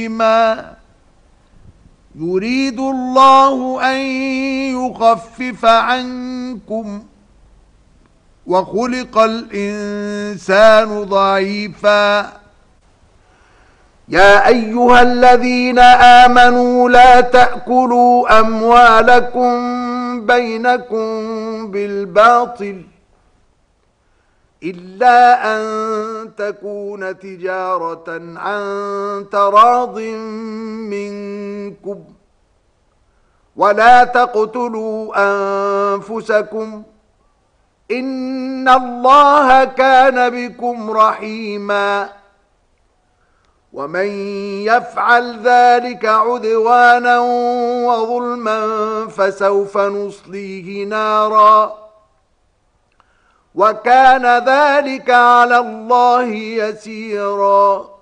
ما يريد الله أن يخفف عنكم وخلق الإنسان ضعيفا. يا أيها الذين آمنوا لا تأكلوا أموالكم بينكم بالباطل إلا أن تكون تجارة عن تراض منكم ولا تقتلوا أنفسكم إن الله كان بكم رحيما. ومن يفعل ذلك عدوانا وظلما فسوف نصليه نارا وكان ذلك على الله يسيرا.